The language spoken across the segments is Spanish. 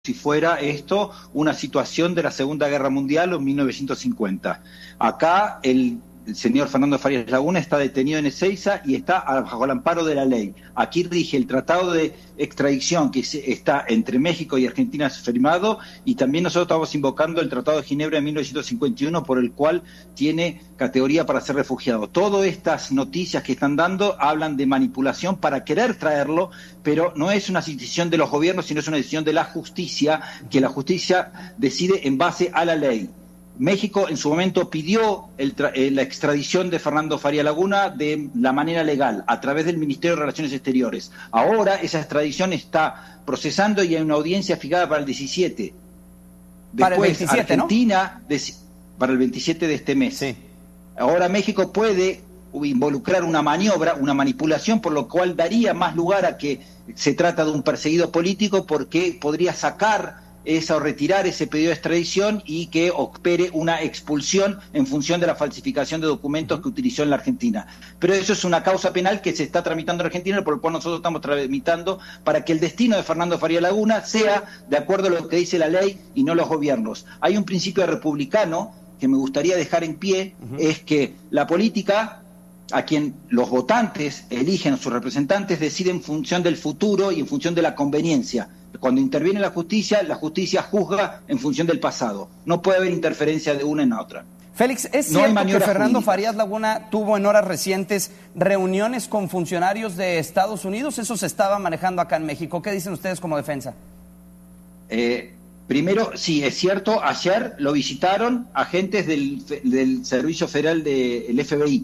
si fuera esto una situación de la Segunda Guerra Mundial o 1950. Acá el señor Fernando Farías Laguna está detenido en Ezeiza y está bajo el amparo de la ley. Aquí rige el tratado de extradición que está entre México y Argentina firmado, y también nosotros estamos invocando el Tratado de Ginebra de 1951, por el cual tiene categoría para ser refugiado. Todas estas noticias que están dando hablan de manipulación para querer traerlo, pero no es una decisión de los gobiernos, sino es una decisión de la justicia, que la justicia decide en base a la ley. México en su momento pidió la extradición de Fernando Farías Laguna de la manera legal, a través del Ministerio de Relaciones Exteriores. Ahora esa extradición está procesando y hay una audiencia fijada para el 17. Para el Después, 27, Argentina, ¿no? Para el 27 de este mes. Sí. Ahora México puede involucrar una maniobra, una manipulación, por lo cual daría más lugar a que se trata de un perseguido político, porque podría sacar o retirar ese pedido de extradición y que opere una expulsión en función de la falsificación de documentos que utilizó en la Argentina. Pero eso es una causa penal que se está tramitando en Argentina, por lo cual nosotros estamos tramitando para que el destino de Fernando Farías Laguna sea de acuerdo a lo que dice la ley y no los gobiernos. Hay un principio republicano que me gustaría dejar en pie, es que la política, a quien los votantes eligen a sus representantes, decide en función del futuro y en función de la conveniencia. Cuando interviene la justicia juzga en función del pasado. No puede haber interferencia de una en la otra. Félix, ¿es cierto que Fernando Farías Laguna tuvo en horas recientes reuniones con funcionarios de Estados Unidos? Eso se estaba manejando acá en México. ¿Qué dicen ustedes como defensa? Primero, sí, es cierto, ayer lo visitaron agentes del Servicio Federal del FBI,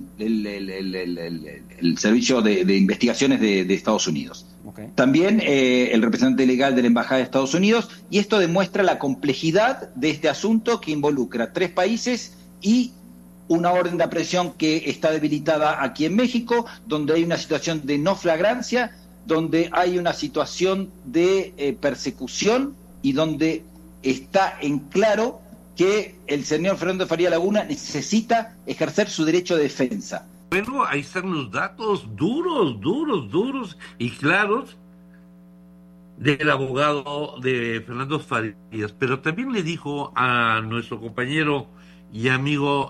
el Servicio de Investigaciones de Estados Unidos. Okay. También el representante legal de la Embajada de Estados Unidos, y esto demuestra la complejidad de este asunto que involucra 3 países y una orden de aprehensión que está debilitada aquí en México, donde hay una situación de no flagrancia, donde hay una situación de persecución y donde está en claro que el señor Fernando Farías Laguna necesita ejercer su derecho de defensa. Bueno, ahí están los datos duros y claros del abogado de Fernando Farías, pero también le dijo a nuestro compañero y amigo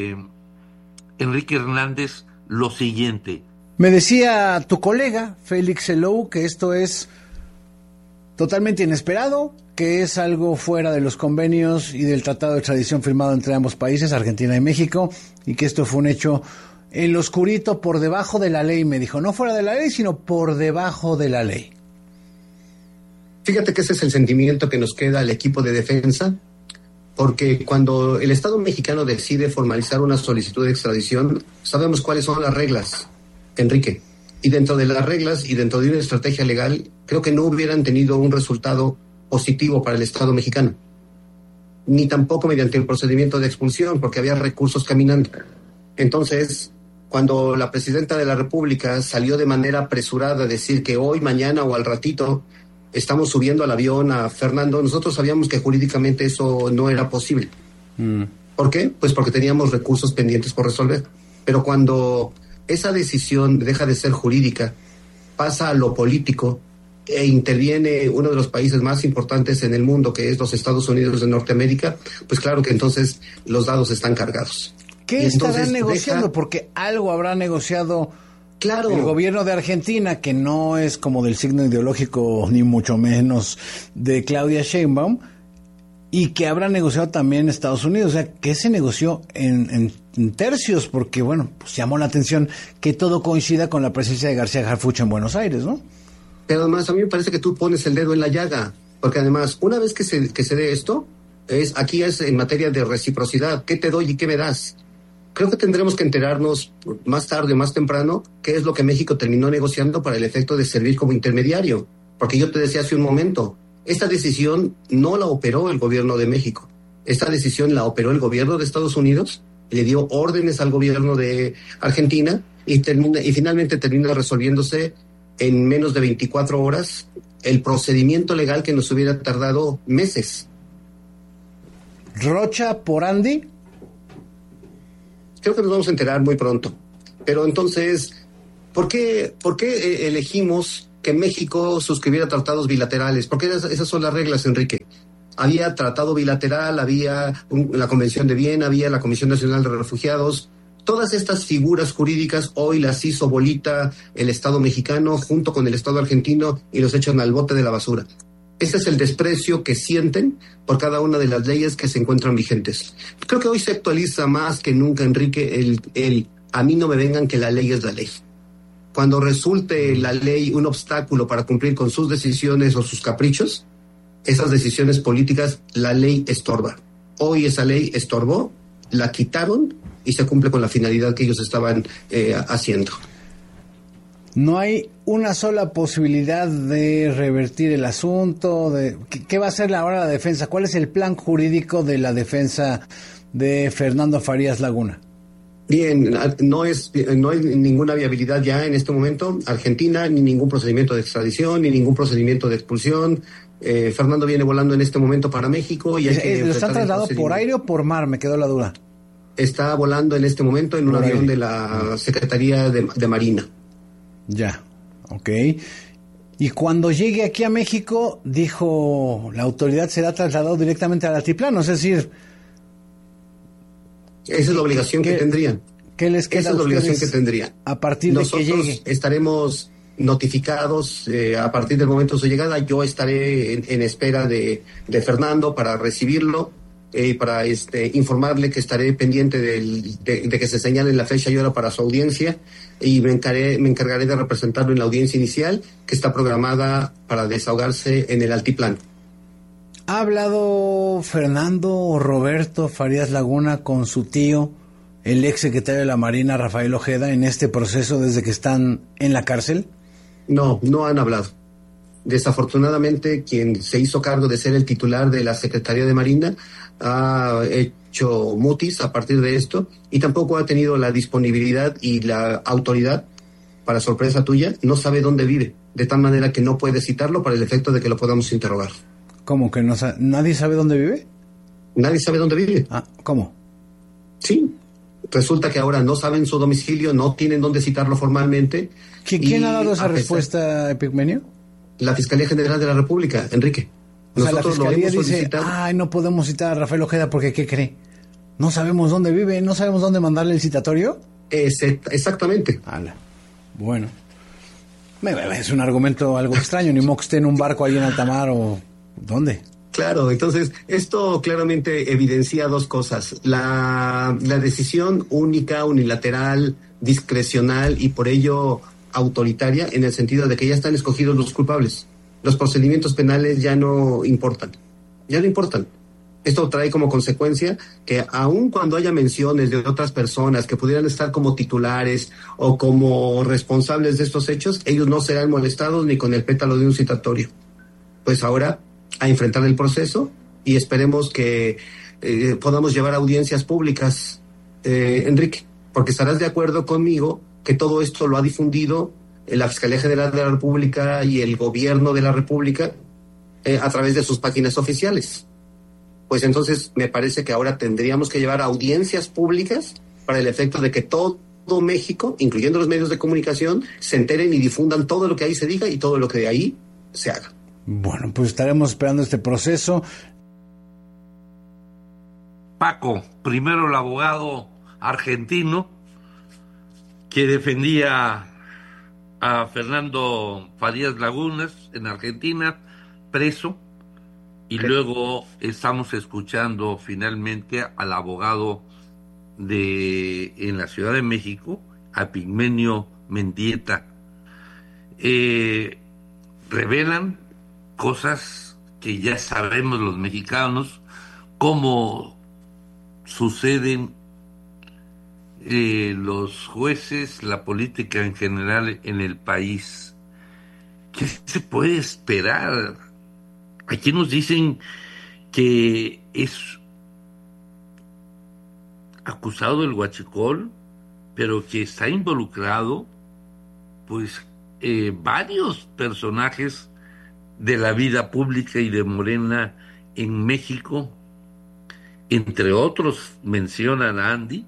Enrique Hernández lo siguiente. Me decía tu colega Félix Selou que esto es totalmente inesperado, que es algo fuera de los convenios y del tratado de extradición firmado entre ambos países, Argentina y México, y que esto fue un hecho en lo oscurito, por debajo de la ley, me dijo, no fuera de la ley, sino por debajo de la ley. Fíjate que ese es el sentimiento que nos queda al equipo de defensa, porque cuando el Estado mexicano decide formalizar una solicitud de extradición, sabemos cuáles son las reglas, Enrique. Y dentro de las reglas y dentro de una estrategia legal, creo que no hubieran tenido un resultado positivo para el Estado mexicano, ni tampoco mediante el procedimiento de expulsión, porque había recursos caminando. Entonces, cuando la presidenta de la República salió de manera apresurada a decir que hoy, mañana o al ratito estamos subiendo al avión a Fernando, nosotros sabíamos que jurídicamente eso no era posible. ¿Por qué? Pues porque teníamos recursos pendientes por resolver. Pero cuando esa decisión deja de ser jurídica, pasa a lo político e interviene uno de los países más importantes en el mundo, que es los Estados Unidos de Norteamérica, pues claro que entonces los dados están cargados. ¿Qué estarán negociando? Porque algo habrá negociado el gobierno de Argentina, que no es como del signo ideológico, ni mucho menos de Claudia Sheinbaum, y que habrá negociado también Estados Unidos. O sea, que se negoció en tercios, porque, bueno, pues llamó la atención que todo coincida con la presencia de García Harfuch en Buenos Aires, ¿no? Pero además a mí me parece que tú pones el dedo en la llaga, porque además, una vez que se dé esto, aquí es en materia de reciprocidad, ¿qué te doy y qué me das? Creo que tendremos que enterarnos más tarde o más temprano qué es lo que México terminó negociando para el efecto de servir como intermediario. Porque yo te decía hace un momento, esta decisión no la operó el gobierno de México. Esta decisión la operó el gobierno de Estados Unidos, le dio órdenes al gobierno de Argentina y finalmente termina resolviéndose en menos de 24 horas el procedimiento legal que nos hubiera tardado meses. ¿Rocha por Andy? Creo que nos vamos a enterar muy pronto. Pero entonces, ¿por qué elegimos que México suscribiera tratados bilaterales, porque esas son las reglas, Enrique. Había tratado bilateral, había la Convención de Viena, había la Comisión Nacional de Refugiados. Todas estas figuras jurídicas hoy las hizo bolita el Estado mexicano junto con el Estado argentino y los echan al bote de la basura. Ese es el desprecio que sienten por cada una de las leyes que se encuentran vigentes. Creo que hoy se actualiza más que nunca, Enrique, el a mí no me vengan que la ley es la ley. Cuando resulte la ley un obstáculo para cumplir con sus decisiones o sus caprichos, esas decisiones políticas, la ley estorba. Hoy esa ley estorbó, la quitaron y se cumple con la finalidad que ellos estaban haciendo. No hay una sola posibilidad de revertir el asunto. ¿Qué va a hacer ahora la defensa? ¿Cuál es el plan jurídico de la defensa de Fernando Farías Laguna? Bien, no hay ninguna viabilidad ya en este momento. Argentina, ni ningún procedimiento de extradición, ni ningún procedimiento de expulsión. Fernando viene volando en este momento para México. Y ¿Lo están trasladado por aire o por mar? Me quedó la duda. Está volando en este momento en un avión de la Secretaría de Marina. Ya, ok. Y cuando llegue aquí a México, dijo la autoridad, será trasladado directamente al altiplano, es decir... Esa es la obligación que tendrían. ¿Qué les queda? Esa es la obligación que tendrían. A partir de que llegue. Nosotros estaremos notificados a partir del momento de su llegada. Yo estaré en espera de Fernando para recibirlo, para informarle que estaré pendiente de que se señale la fecha y hora para su audiencia, y me encargaré de representarlo en la audiencia inicial, que está programada para desahogarse en el altiplano. ¿Ha hablado Fernando o Roberto Farías Laguna con su tío, el ex secretario de la Marina, Rafael Ojeda, en este proceso desde que están en la cárcel? No han hablado. Desafortunadamente, quien se hizo cargo de ser el titular de la Secretaría de Marina ha hecho mutis a partir de esto, y tampoco ha tenido la disponibilidad y la autoridad, para sorpresa tuya, no sabe dónde vive, de tal manera que no puede citarlo para el efecto de que lo podamos interrogar. ¿Cómo que nadie sabe dónde vive? Nadie sabe dónde vive. ¿Cómo? Sí, resulta que ahora no saben su domicilio, no tienen dónde citarlo formalmente. ¿Quién ha dado esa respuesta, Epigmenio? La Fiscalía General de la República, Enrique. Nosotros la Fiscalía dice, no podemos citar a Rafael Ojeda porque, ¿qué cree? No sabemos dónde vive, no sabemos dónde mandarle el citatorio. Exactamente. Bueno, es un argumento algo extraño, ni modo que esté en un barco ahí en alta mar o... ¿Dónde? Claro, entonces esto claramente evidencia dos cosas. La decisión única, unilateral, discrecional y por ello autoritaria, en el sentido de que ya están escogidos los culpables. Los procedimientos penales ya no importan. Esto trae como consecuencia que aun cuando haya menciones de otras personas que pudieran estar como titulares o como responsables de estos hechos, ellos no serán molestados ni con el pétalo de un citatorio. Pues ahora a enfrentar el proceso y esperemos que podamos llevar audiencias públicas, Enrique, porque estarás de acuerdo conmigo que todo esto lo ha difundido la Fiscalía General de la República y el Gobierno de la República a través de sus páginas oficiales. Pues entonces me parece que ahora tendríamos que llevar audiencias públicas para el efecto de que todo México, incluyendo los medios de comunicación, se enteren y difundan todo lo que ahí se diga y todo lo que de ahí se haga. Bueno, pues estaremos esperando este proceso. Paco, primero el abogado argentino que defendía a Fernando Farías Lagunas en Argentina, preso, y luego estamos escuchando finalmente al abogado en la Ciudad de México, a Epigmenio Mendieta. Revelan cosas que ya sabemos los mexicanos, cómo suceden los jueces, la política en general en el país. ¿Qué se puede esperar? Aquí nos dicen que es acusado del huachicol, pero que está involucrado pues varios personajes de la vida pública y de Morena en México. Entre otros mencionan a Andy,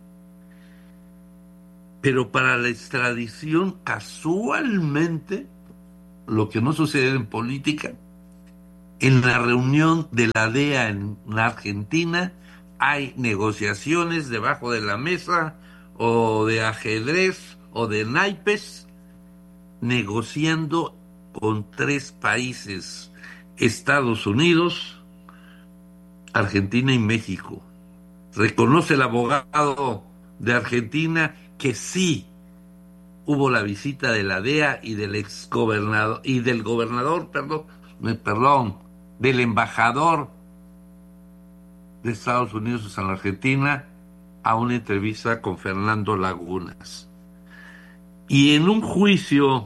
pero para la extradición casualmente lo que no sucede en política. En la reunión de la DEA en la Argentina hay negociaciones debajo de la mesa o de ajedrez o de naipes, negociando con 3 países: Estados Unidos, Argentina y México. Reconoce el abogado de Argentina que sí hubo la visita de la DEA y del exgobernador y del gobernador, del embajador de Estados Unidos en la Argentina a una entrevista con Fernando Lagunas. Y en un juicio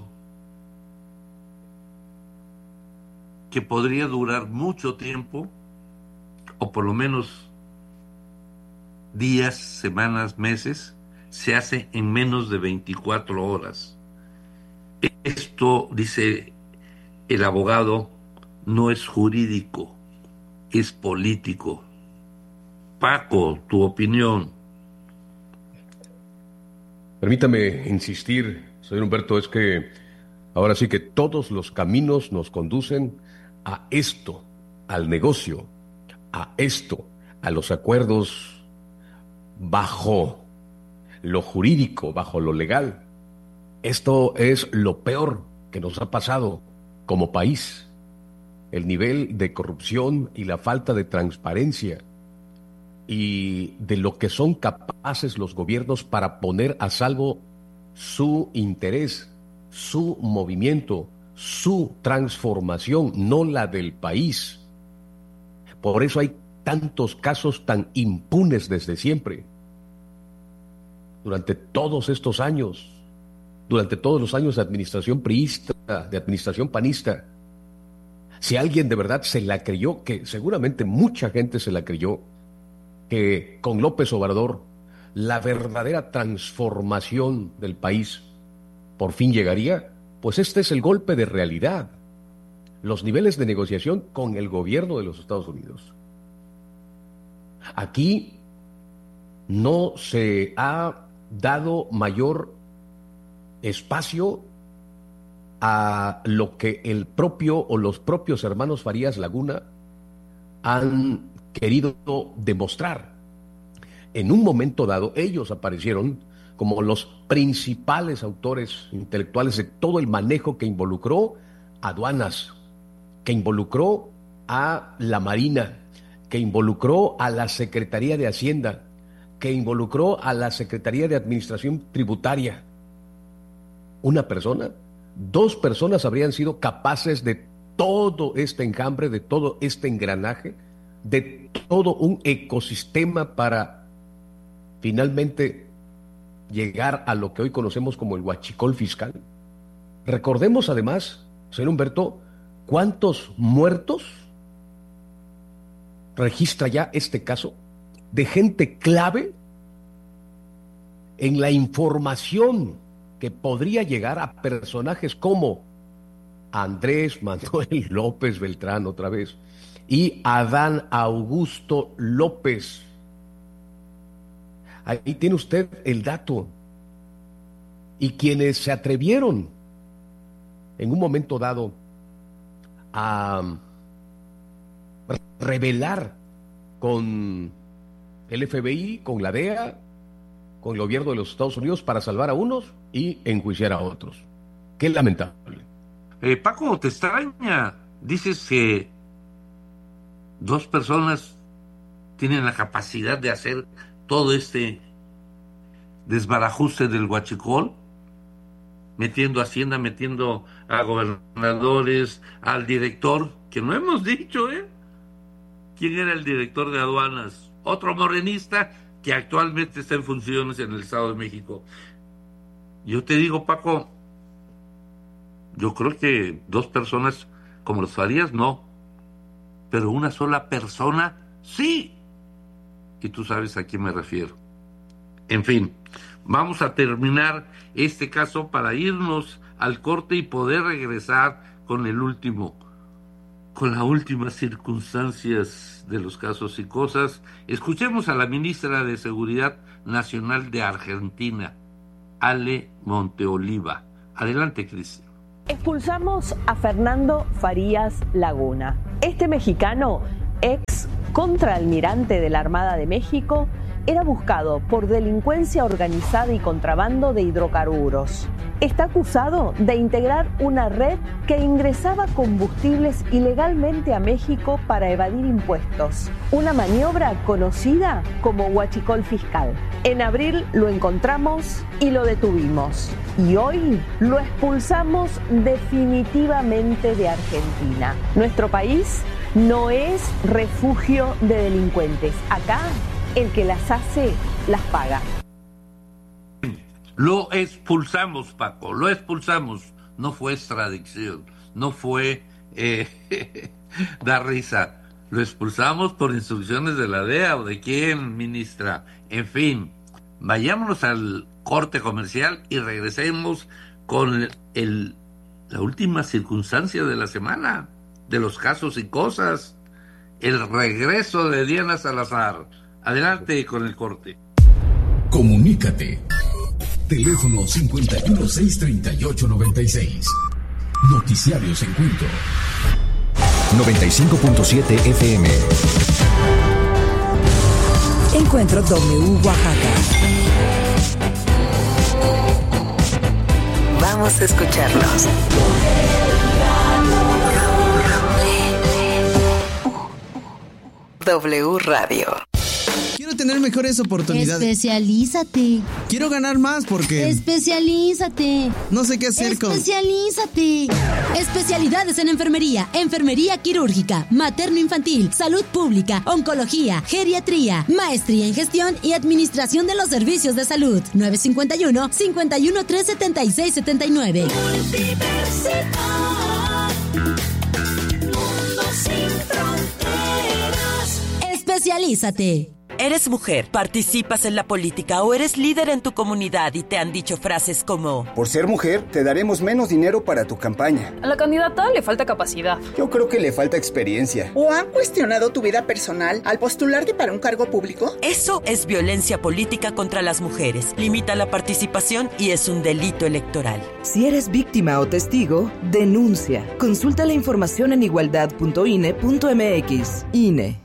que podría durar mucho tiempo, o por lo menos días, semanas, meses, se hace en menos de 24 horas. Esto, dice el abogado, no es jurídico, es político. Paco, tu opinión. Permítame insistir, señor Humberto, es que ahora sí que todos los caminos nos conducen a esto, al negocio, a esto, a los acuerdos bajo lo jurídico, bajo lo legal. Esto es lo peor que nos ha pasado como país. El nivel de corrupción y la falta de transparencia y de lo que son capaces los gobiernos para poner a salvo su interés, su movimiento, su transformación, no la del país. Por eso hay tantos casos tan impunes desde siempre. Durante todos estos años, durante todos los años de administración priista, de administración panista, si alguien de verdad se la creyó, que seguramente mucha gente se la creyó, que con López Obrador la verdadera transformación del país por fin llegaría, pues este es el golpe de realidad. Los niveles de negociación con el gobierno de los Estados Unidos. Aquí no se ha dado mayor espacio a lo que el propio o los propios hermanos Farías Laguna han querido demostrar. En un momento dado, ellos aparecieron como los principales autores intelectuales de todo el manejo que involucró aduanas, que involucró a la Marina, que involucró a la Secretaría de Hacienda, que involucró a la Secretaría de Administración Tributaria. Una persona, 2 personas habrían sido capaces de todo este enjambre, de todo este engranaje, de todo un ecosistema para finalmente llegar a lo que hoy conocemos como el huachicol fiscal. Recordemos además, señor Humberto, cuántos muertos registra ya este caso de gente clave en la información que podría llegar a personajes como Andrés Manuel López Beltrán otra vez y Adán Augusto López. Ahí tiene usted el dato. Y quienes se atrevieron en un momento dado a revelar con el FBI, con la DEA, con el gobierno de los Estados Unidos para salvar a unos y enjuiciar a otros. Qué lamentable. Paco, te extraña. Dices que 2 personas tienen la capacidad de hacer todo este desbarajuste del huachicol, metiendo a Hacienda, metiendo a gobernadores, al director, que no hemos dicho, ¿quién era el director de aduanas? Otro morenista que actualmente está en funciones en el Estado de México. Yo te digo, Paco, yo creo que 2 personas como los Farías, no, pero una sola persona, sí. Y tú sabes a quién me refiero. En fin, vamos a terminar este caso para irnos al corte y poder regresar con las últimas circunstancias de los casos y cosas. Escuchemos a la ministra de Seguridad Nacional de Argentina, Ale Monteoliva. Adelante, Cristian. Expulsamos a Fernando Farías Laguna. Este mexicano, ex contraalmirante de la Armada de México, era buscado por delincuencia organizada y contrabando de hidrocarburos. Está acusado de integrar una red que ingresaba combustibles ilegalmente a México para evadir impuestos. Una maniobra conocida como huachicol fiscal. En abril lo encontramos y lo detuvimos. Y hoy lo expulsamos definitivamente de Argentina. Nuestro país no es refugio de delincuentes. Acá el que las hace, las paga. Lo expulsamos, Paco, lo expulsamos. No fue extradición, no fue dar risa. Lo expulsamos por instrucciones de la DEA o de quién, ministra. En fin, vayámonos al corte comercial y regresemos con la última circunstancia de la semana, de los casos y cosas. El regreso de Diana Salazar. Adelante con el corte. Comunícate. Teléfono 5163896. Noticiarios Encuentro. 95.7 FM. Encuentro W Oaxaca. Vamos a escucharnos. W Radio. Quiero tener mejores oportunidades. Especialízate. Quiero ganar más porque... Especialízate. No sé qué hacer con... Especialízate. Especialidades en enfermería, enfermería quirúrgica, materno-infantil, salud pública, oncología, geriatría, maestría en gestión y administración de los servicios de salud. 951-513-7679. Mundo sin fronteras. Especialízate. ¿Eres mujer, participas en la política o eres líder en tu comunidad y te han dicho frases como: por ser mujer, te daremos menos dinero para tu campaña? A la candidata le falta capacidad. Yo creo que le falta experiencia. ¿O han cuestionado tu vida personal al postularte para un cargo público? Eso es violencia política contra las mujeres. Limita la participación y es un delito electoral. Si eres víctima o testigo, denuncia. Consulta la información en igualdad.ine.mx. INE.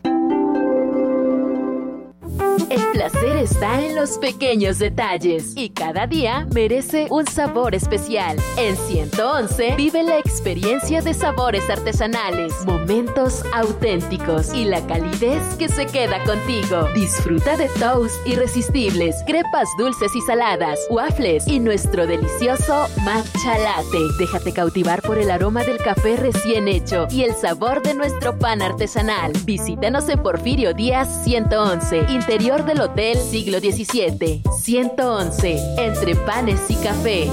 El placer está en los pequeños detalles y cada día merece un sabor especial. En 111 vive la experiencia de sabores artesanales, momentos auténticos y la calidez que se queda contigo. Disfruta de toast irresistibles, crepas dulces y saladas, waffles y nuestro delicioso matcha latte. Déjate cautivar por el aroma del café recién hecho y el sabor de nuestro pan artesanal. Visítanos en Porfirio Díaz 111, interior del Hotel Siglo XVII. 111, entre panes y café.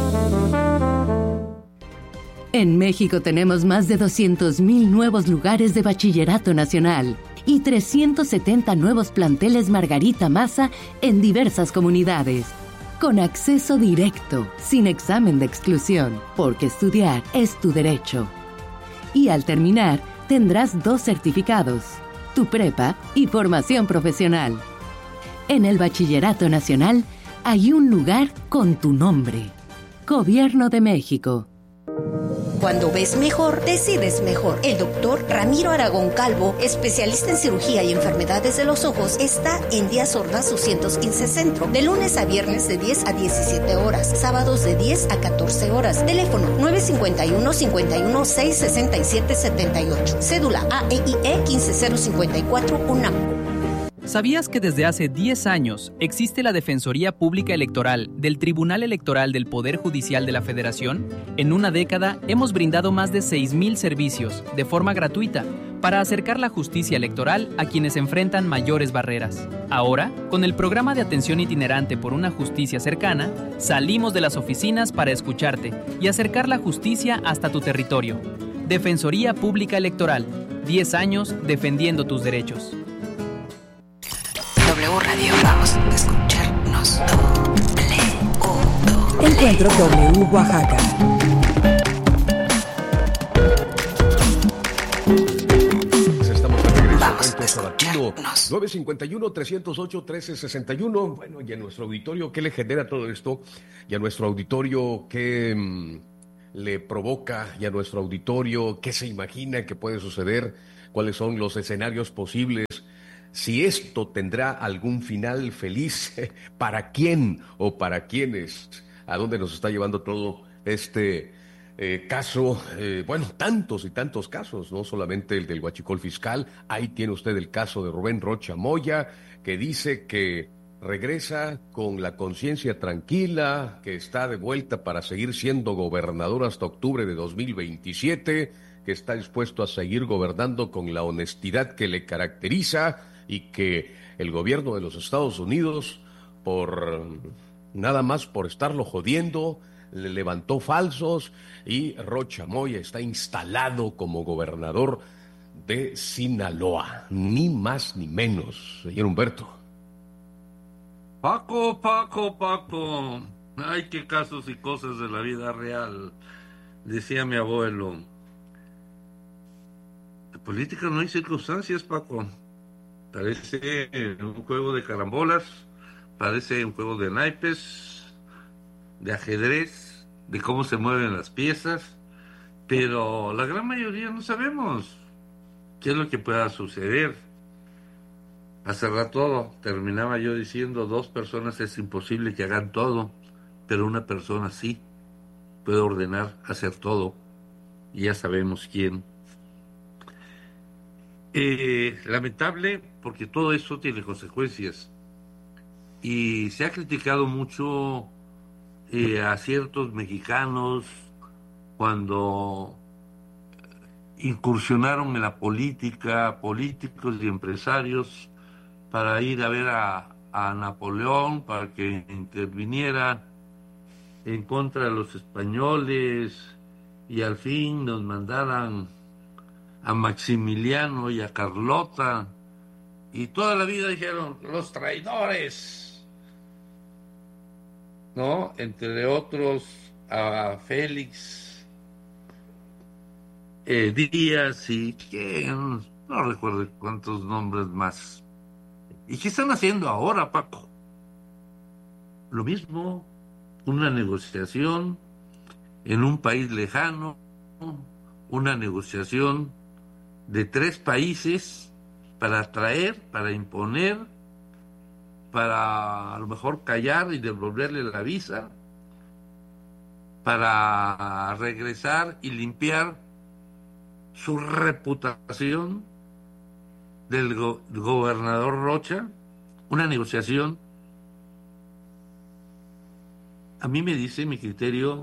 En México tenemos más de 200,000 nuevos lugares de bachillerato nacional y 370 nuevos planteles Margarita Maza en diversas comunidades. Con acceso directo, sin examen de exclusión, porque estudiar es tu derecho. Y al terminar, tendrás 2 certificados, tu prepa y formación profesional. En el Bachillerato Nacional hay un lugar con tu nombre. Gobierno de México. Cuando ves mejor, decides mejor. El doctor Ramiro Aragón Calvo, especialista en cirugía y enfermedades de los ojos, está en Díaz Ordaz 215 Centro, de lunes a viernes de 10 a 17 horas, sábados de 10 a 14 horas. Teléfono 951-51-667-78. Cédula AEIE 15054 UNAM. ¿Sabías que desde hace 10 años existe la Defensoría Pública Electoral del Tribunal Electoral del Poder Judicial de la Federación? En una década hemos brindado más de 6,000 servicios de forma gratuita para acercar la justicia electoral a quienes enfrentan mayores barreras. Ahora, con el programa de atención itinerante por una justicia cercana, salimos de las oficinas para escucharte y acercar la justicia hasta tu territorio. Defensoría Pública Electoral, 10 años defendiendo tus derechos. W Radio, vamos a escucharnos. Encuentro W Oaxaca. Estamos de regreso. Vamos a escucharnos. 951-308-1361. Bueno, y a nuestro auditorio, ¿qué le genera todo esto? Y a nuestro auditorio, ¿qué le provoca y a nuestro auditorio? ¿Qué se imagina que puede suceder? ¿Cuáles son los escenarios posibles? Si esto tendrá algún final feliz, ¿para quién o para quiénes? ¿A dónde nos está llevando todo este caso? Bueno, tantos y tantos casos, no solamente el del huachicol fiscal. Ahí tiene usted el caso de Rubén Rocha Moya, que dice que regresa con la conciencia tranquila, que está de vuelta para seguir siendo gobernador hasta octubre de 2027, que está dispuesto a seguir gobernando con la honestidad que le caracteriza, y que el gobierno de los Estados Unidos, por nada más por estarlo jodiendo, le levantó falsos, y Rocha Moya está instalado como gobernador de Sinaloa, ni más ni menos, señor Humberto. Paco, ay, qué casos y cosas de la vida real, decía mi abuelo. La política no hay circunstancias, Paco. Parece un juego de carambolas, parece un juego de naipes, de ajedrez, de cómo se mueven las piezas, pero la gran mayoría no sabemos qué es lo que pueda suceder. Hace rato terminaba yo diciendo, 2 personas es imposible que hagan todo, pero una persona sí puede ordenar hacer todo, y ya sabemos quién. Lamentable, porque todo eso tiene consecuencias, y se ha criticado mucho a ciertos mexicanos cuando incursionaron en la política, políticos y empresarios, para ir a ver a Napoleón, para que interviniera en contra de los españoles, y al fin nos mandaran a Maximiliano y a Carlota, y toda la vida dijeron los traidores, ¿no? Entre otros a Félix Díaz y ¿quién? No recuerdo cuántos nombres más. ¿Y qué están haciendo ahora, Paco? Lo mismo, una negociación en un país lejano, una negociación de 3 países para atraer, para imponer, para a lo mejor callar y devolverle la visa, para regresar y limpiar su reputación del gobernador Rocha. Una negociación, a mí me dice mi criterio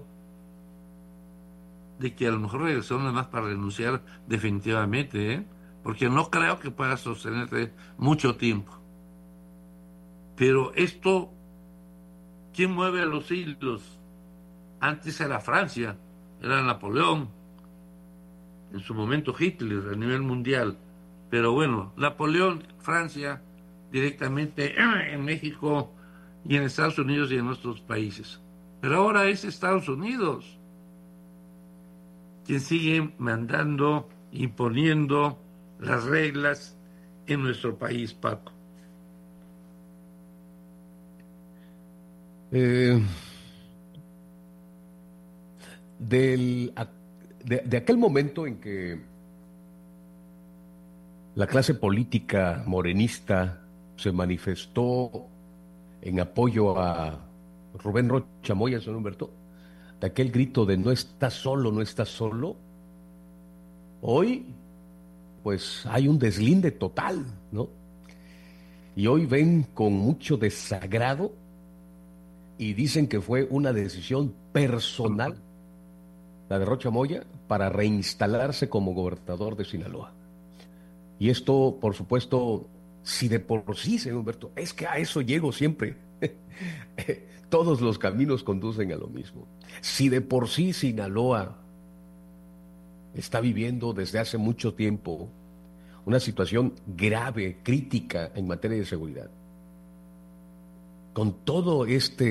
de que a lo mejor regresó nada más para renunciar definitivamente, porque no creo que pueda sostenerse mucho tiempo. Pero esto, ¿quién mueve los hilos? Antes era Francia, era Napoleón, en su momento Hitler a nivel mundial, pero bueno, Napoleón, Francia, directamente en México y en Estados Unidos y en otros países. Pero ahora es Estados Unidos quien sigue mandando, imponiendo las reglas en nuestro país, Paco. De aquel momento en que la clase política morenista se manifestó en apoyo a Rubén Rocha Moya, señor Humberto, de aquel grito de no estás solo, hoy pues hay un deslinde total, ¿no? Y hoy ven con mucho desagrado y dicen que fue una decisión personal, la de Rocha Moya, para reinstalarse como gobernador de Sinaloa. Y esto, por supuesto, si de por sí, señor Humberto, es que a eso llego siempre. Todos los caminos conducen a lo mismo. Si de por sí Sinaloa está viviendo desde hace mucho tiempo una situación grave, crítica en materia de seguridad, con toda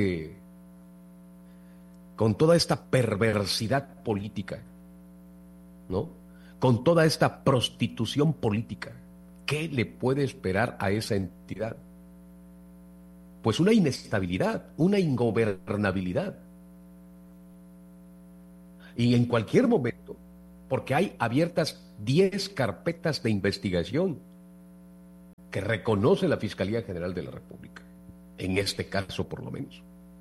esta perversidad política, ¿no? Con toda esta prostitución política, ¿qué le puede esperar a esa entidad? Pues una inestabilidad, una ingobernabilidad. Y en cualquier momento, porque hay abiertas 10 carpetas de investigación que reconoce la Fiscalía General de la República, en este caso por lo menos.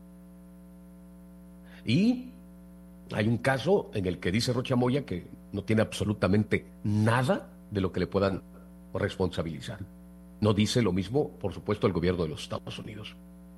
Y hay un caso en el que dice Rocha Moya que no tiene absolutamente nada de lo que le puedan responsabilizar. No dice lo mismo, por supuesto, el gobierno de los Estados Unidos.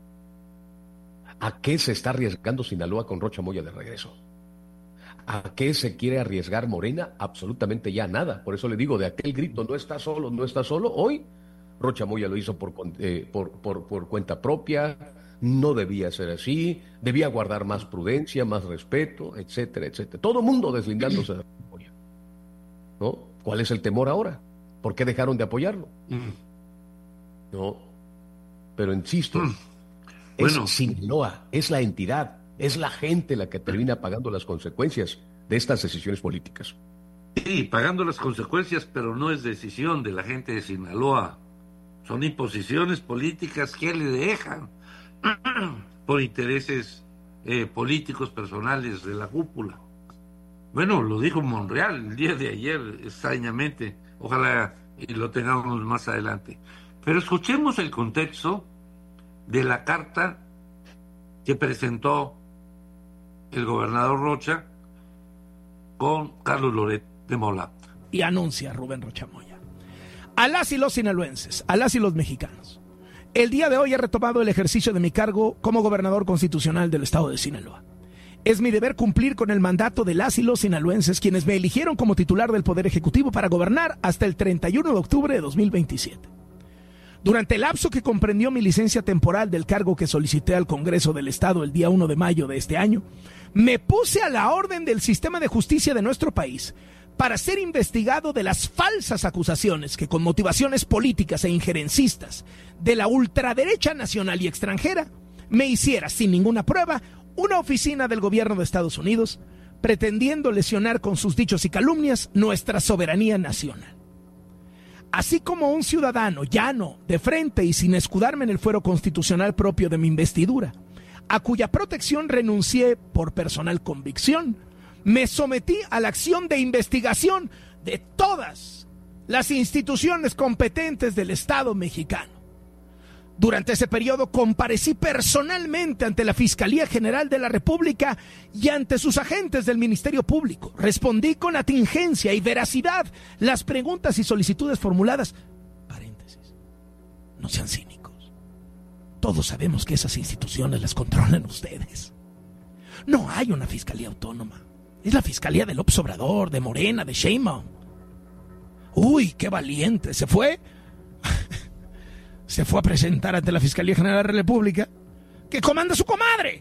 ¿A qué se está arriesgando Sinaloa con Rocha Moya de regreso? ¿A qué se quiere arriesgar Morena? Absolutamente ya nada. Por eso le digo, de aquel grito, no está solo, no está solo. Hoy Rocha Moya lo hizo por cuenta propia, no debía ser así, debía guardar más prudencia, más respeto, etcétera, etcétera. Todo el mundo deslindándose de Rocha Moya, ¿no? ¿Cuál es el temor ahora? ¿Por qué dejaron de apoyarlo? No, pero insisto, es Sinaloa, es la entidad, es la gente la que termina pagando las consecuencias de estas decisiones políticas. Sí, pagando las consecuencias, pero no es decisión de la gente de Sinaloa. Son imposiciones políticas que le dejan por intereses políticos personales de la cúpula. Bueno, lo dijo Monreal el día de ayer, extrañamente. Ojalá y lo tengamos más adelante. Pero escuchemos el contexto de la carta que presentó el gobernador Rocha con Carlos Loret de Mola. Y anuncia Rubén Rocha Moya: a las y los sinaloenses, a las y los mexicanos, el día de hoy he retomado el ejercicio de mi cargo como gobernador constitucional del estado de Sinaloa. Es mi deber cumplir con el mandato de las y los sinaloenses, quienes me eligieron como titular del Poder Ejecutivo para gobernar hasta el 31 de octubre de 2027. Durante el lapso que comprendió mi licencia temporal del cargo que solicité al Congreso del Estado el día 1 de mayo de este año, me puse a la orden del sistema de justicia de nuestro país para ser investigado de las falsas acusaciones que, con motivaciones políticas e injerencistas de la ultraderecha nacional y extranjera, me hiciera sin ninguna prueba una oficina del gobierno de Estados Unidos, pretendiendo lesionar con sus dichos y calumnias nuestra soberanía nacional. Así como un ciudadano llano, de frente y sin escudarme en el fuero constitucional propio de mi investidura, a cuya protección renuncié por personal convicción, me sometí a la acción de investigación de todas las instituciones competentes del Estado mexicano. Durante ese periodo comparecí personalmente ante la Fiscalía General de la República y ante sus agentes del Ministerio Público. Respondí con atingencia y veracidad las preguntas y solicitudes formuladas. Paréntesis, no sean cínicos. Todos sabemos que esas instituciones las controlan ustedes. No hay una Fiscalía Autónoma. Es la Fiscalía de López Obrador, de Morena, de Sheinbaum. Uy, qué valiente. Se fue a presentar ante la Fiscalía General de la República, que comanda su comadre.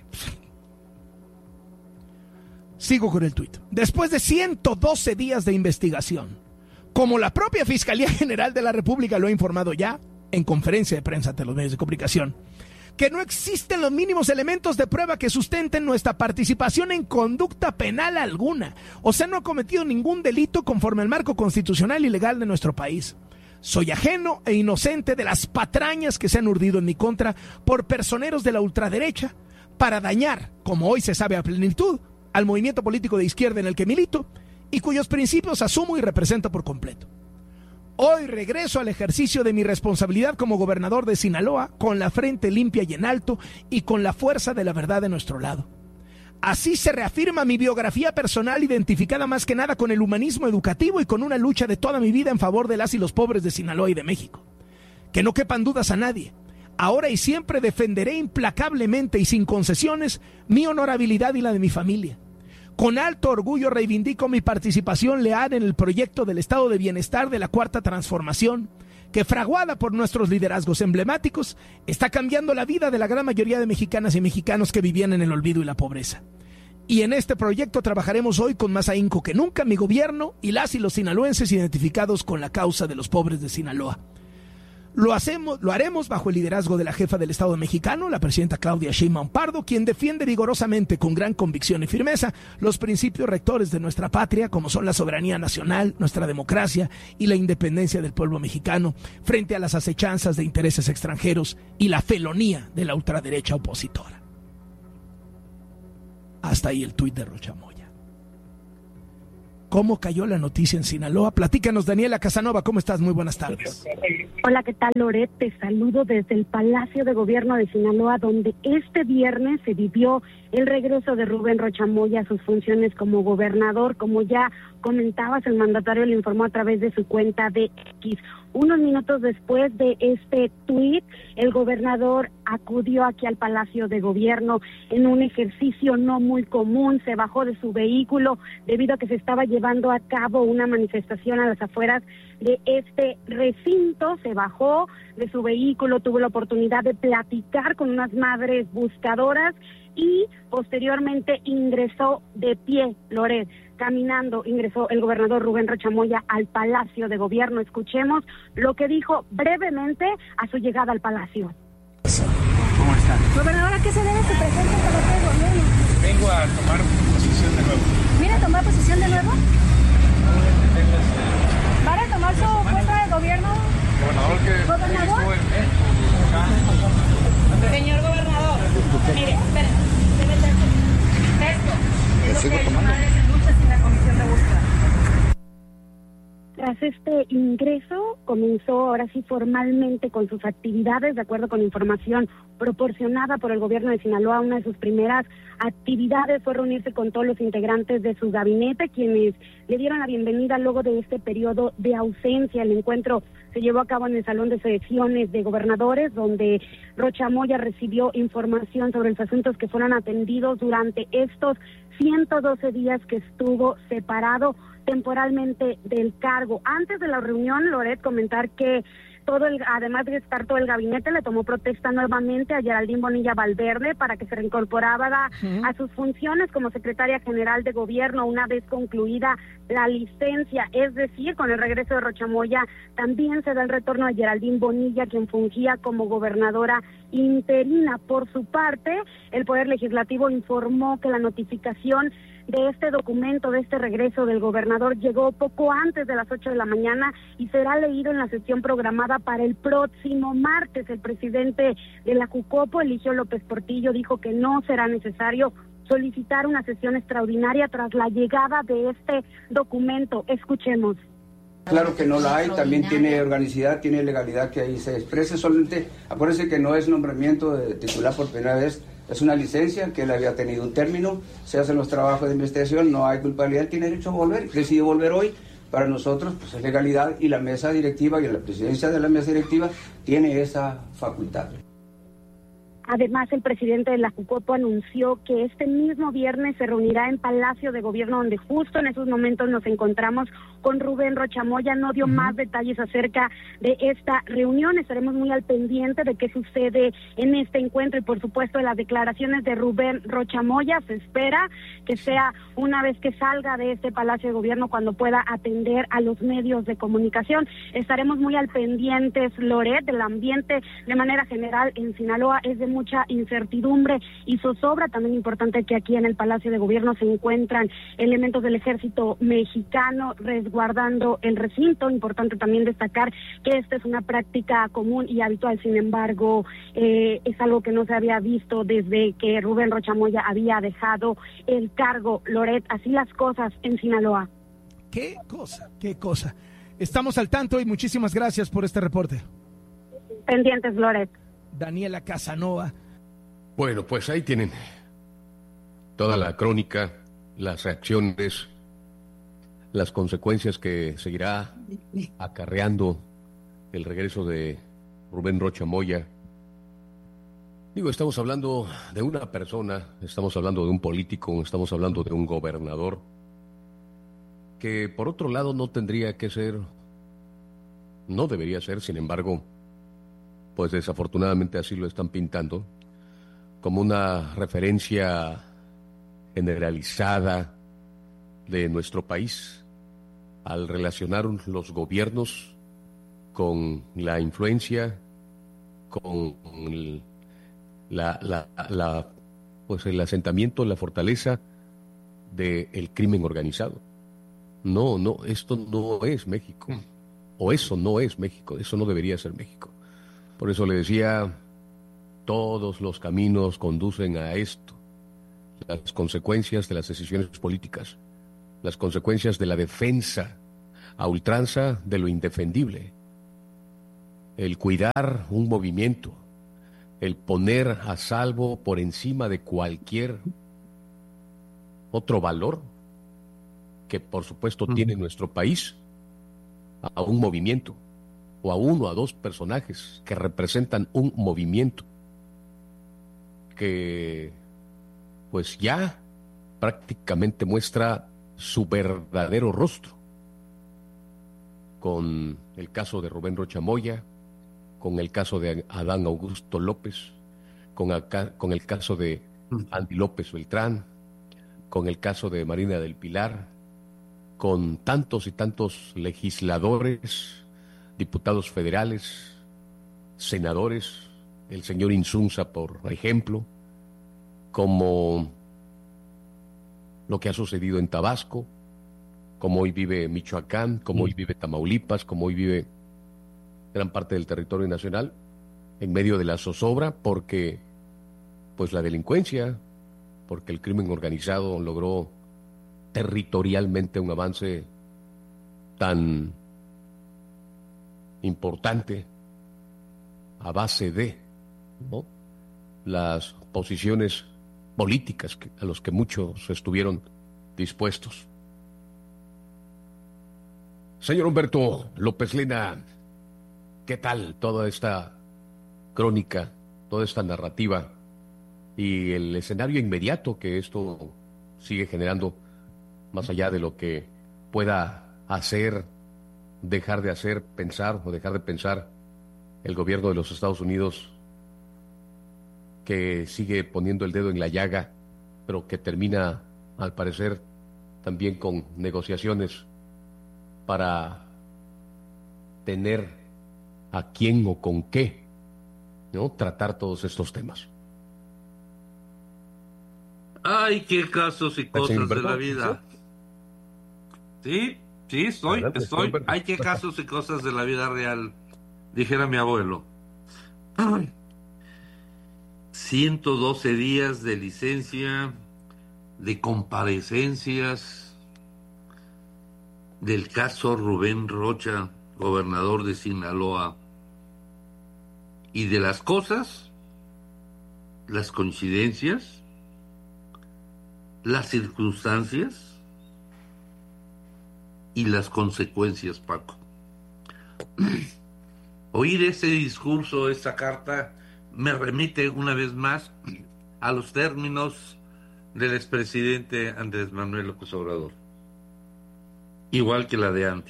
Sigo con el tuit. Después de 112 días de investigación, como la propia Fiscalía General de la República lo ha informado ya en conferencia de prensa ante los medios de comunicación, que no existen los mínimos elementos de prueba que sustenten nuestra participación en conducta penal alguna. O sea, no ha cometido ningún delito conforme al marco constitucional y legal de nuestro país. Soy ajeno e inocente de las patrañas que se han urdido en mi contra por personeros de la ultraderecha para dañar, como hoy se sabe a plenitud, al movimiento político de izquierda en el que milito y cuyos principios asumo y represento por completo. Hoy regreso al ejercicio de mi responsabilidad como gobernador de Sinaloa con la frente limpia y en alto y con la fuerza de la verdad de nuestro lado. Así se reafirma mi biografía personal, identificada más que nada con el humanismo educativo y con una lucha de toda mi vida en favor de las y los pobres de Sinaloa y de México. Que no quepan dudas a nadie. Ahora y siempre defenderé implacablemente y sin concesiones mi honorabilidad y la de mi familia. Con alto orgullo reivindico mi participación leal en el proyecto del Estado de Bienestar de la Cuarta Transformación, que, fraguada por nuestros liderazgos emblemáticos, está cambiando la vida de la gran mayoría de mexicanas y mexicanos que vivían en el olvido y la pobreza. Y en este proyecto trabajaremos hoy con más ahínco que nunca mi gobierno y las y los sinaloenses identificados con la causa de los pobres de Sinaloa. Lo haremos bajo el liderazgo de la jefa del Estado mexicano, la presidenta Claudia Sheinbaum Pardo, quien defiende vigorosamente, con gran convicción y firmeza, los principios rectores de nuestra patria, como son la soberanía nacional, nuestra democracia y la independencia del pueblo mexicano, frente a las acechanzas de intereses extranjeros y la felonía de la ultraderecha opositora. Hasta ahí el tuit de Rocha Moya. cómo cayó la noticia en Sinaloa. Platícanos, Daniela Casanova, ¿cómo estás? Muy buenas tardes. Hola, ¿qué tal, Loret? Te saludo desde el Palacio de Gobierno de Sinaloa, donde este viernes se vivió el regreso de Rubén Rocha Moya a sus funciones como gobernador. Como ya comentabas, el mandatario le informó a través de su cuenta de X. Unos minutos después de este tuit, el gobernador acudió aquí al Palacio de Gobierno en un ejercicio no muy común. Se bajó de su vehículo debido a que se estaba llevando a cabo una manifestación a las afueras de este recinto. Se bajó de su vehículo, tuvo la oportunidad de platicar con unas madres buscadoras y posteriormente ingresó de pie, Loret. Caminando ingresó el gobernador Rubén Rocha Moya al Palacio de Gobierno. Escuchemos lo que dijo brevemente a su llegada al Palacio. ¿Cómo están? Gobernador, ¿a qué se debe su presencia en el Palacio de Gobierno? Vengo a tomar posición de nuevo. ¿Viene a tomar posición de nuevo? ¿Van a tomar su puesto de gobierno? Gobernador, ¿Gobernador? Señor gobernador, mire, espérenme, esto es lo que madres en lucha sin la comisión de búsqueda. Tras este ingreso, comenzó ahora sí formalmente con sus actividades, de acuerdo con información proporcionada por el gobierno de Sinaloa. Una de sus primeras actividades fue reunirse con todos los integrantes de su gabinete, quienes le dieron la bienvenida luego de este periodo de ausencia. El encuentro se llevó a cabo en el Salón de Sesiones de Gobernadores, donde Rocha Moya recibió información sobre los asuntos que fueron atendidos durante estos 112 días que estuvo separado temporalmente del cargo. Antes de la reunión, Loret, comentar que además de estar todo el gabinete, le tomó protesta nuevamente a Geraldine Bonilla Valverde para que se reincorporara a sus funciones como secretaria general de gobierno una vez concluida la licencia. Es decir, con el regreso de Rocha Moya también se da el retorno de Geraldine Bonilla, quien fungía como gobernadora interina. Por su parte, el Poder Legislativo informó que la notificación de este documento, de este regreso del gobernador, llegó poco antes de las 8 de la mañana y será leído en la sesión programada para el próximo martes. El presidente de la Jucopo, Eligio López Portillo, dijo que no será necesario solicitar una sesión extraordinaria tras la llegada de este documento. Escuchemos. Claro que no la hay, también tiene organicidad, tiene legalidad que ahí se exprese. Solamente acuérdense que no es nombramiento de titular por primera vez, es una licencia que él había tenido un término, se hacen los trabajos de investigación, no hay culpabilidad, tiene derecho a volver, decidió volver hoy. Para nosotros pues es legalidad y la mesa directiva y la presidencia de la mesa directiva tiene esa facultad. Además, el presidente de la Jucopo anunció que este mismo viernes se reunirá en Palacio de Gobierno, donde justo en esos momentos nos encontramos con Rubén Rocha Moya. No dio más detalles acerca de esta reunión. Estaremos muy al pendiente de qué sucede en este encuentro y, por supuesto, de las declaraciones de Rubén Rocha Moya. Se espera que sea una vez que salga de este Palacio de Gobierno cuando pueda atender a los medios de comunicación. Estaremos muy al pendientes, Loret, del ambiente de manera general en Sinaloa. Es de mucha incertidumbre y zozobra. También importante que aquí en el Palacio de Gobierno se encuentran elementos del ejército mexicano resguardando el recinto. Importante también destacar que esta es una práctica común y habitual, sin embargo, es algo que no se había visto desde que Rubén Rocha Moya había dejado el cargo. Loret, así las cosas en Sinaloa. Qué cosa. Estamos al tanto y muchísimas gracias por este reporte. Pendientes, Loret. Daniela Casanova. Bueno, pues ahí tienen toda la crónica, las reacciones, las consecuencias que seguirá acarreando el regreso de Rubén Rocha Moya. Digo, estamos hablando de una persona, estamos hablando de un político, estamos hablando de un gobernador que por otro lado no tendría que ser, no debería ser, sin embargo, pues desafortunadamente así lo están pintando, como una referencia generalizada de nuestro país al relacionar los gobiernos con la influencia, con pues el asentamiento, la fortaleza del crimen organizado. No, esto no es México, o eso no es México, eso no debería ser México. Por eso le decía, todos los caminos conducen a esto, las consecuencias de las decisiones políticas. las consecuencias de la defensa a ultranza de lo indefendible, el cuidar un movimiento, el poner a salvo por encima de cualquier otro valor que por supuesto tiene nuestro país, a un movimiento o a uno o dos personajes que representan un movimiento que pues ya prácticamente muestra su verdadero rostro, con el caso de Rubén Rocha Moya, con el caso de Adán Augusto López, con el caso de Andy López Beltrán, con el caso de Marina del Pilar, con tantos y tantos legisladores, diputados federales, senadores, el señor Insunza, por ejemplo, como lo que ha sucedido en Tabasco, como hoy vive Michoacán, como hoy vive Tamaulipas, como hoy vive gran parte del territorio nacional, en medio de la zozobra, porque pues la delincuencia, porque el crimen organizado logró territorialmente un avance tan importante a base de, ¿no?, las posiciones políticas a los que muchos estuvieron dispuestos. Señor Humberto López Lena, ¿qué tal toda esta crónica, toda esta narrativa y el escenario inmediato que esto sigue generando, más allá de lo que pueda hacer, dejar de hacer, pensar o dejar de pensar el gobierno de los Estados Unidos, que sigue poniendo el dedo en la llaga, pero que termina, al parecer, también con negociaciones para tener a quién o con qué, ¿no?, tratar todos estos temas? Ay, qué casos y cosas de la vida. Sí, estoy. Ay, qué casos y cosas de la vida real, dijera mi abuelo. 112 días de licencia, de comparecencias del caso Rubén Rocha, gobernador de Sinaloa, y de las cosas, las coincidencias, las circunstancias y las consecuencias, Paco. Oír ese discurso, esa carta, me remite una vez más a los términos del expresidente Andrés Manuel López Obrador, igual que la de Andy.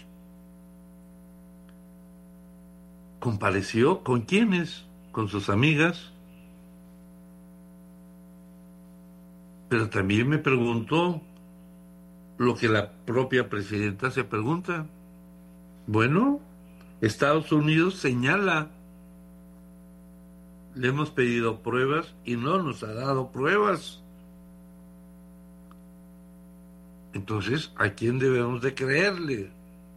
¿Compareció? ¿Con quiénes? Con sus amigas. Pero también me preguntó lo que la propia presidenta se pregunta. Bueno, Estados Unidos señala: le hemos pedido pruebas y no nos ha dado pruebas. Entonces, ¿a quién debemos de creerle?